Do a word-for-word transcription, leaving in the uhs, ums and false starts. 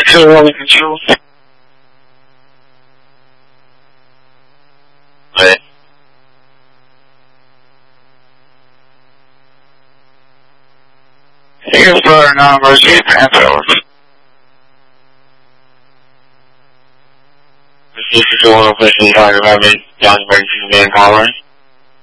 two, only control. Right. Here's our non-emergency transfer. This is the one of the non-emergency man calling.